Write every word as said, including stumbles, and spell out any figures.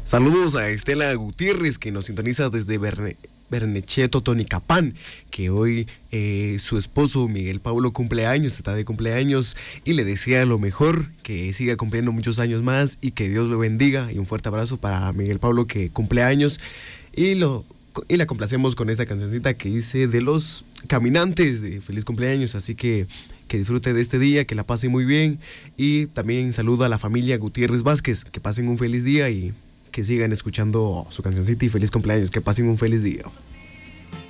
Saludos a Estela Gutiérrez, que nos sintoniza desde Berne, Bernecheto, Tonicapán, que hoy eh, su esposo Miguel Pablo cumple años, está de cumpleaños, y le desea lo mejor, que siga cumpliendo muchos años más y que Dios lo bendiga. Y un fuerte abrazo para Miguel Pablo, que cumple años, y lo y la complacemos con esta cancioncita que dice de los caminantes, de feliz cumpleaños. Así que que disfrute de este día, que la pase muy bien, y también saludo a la familia Gutiérrez Vázquez, que pasen un feliz día y que sigan escuchando su cancioncita y feliz cumpleaños, que pasen un feliz día.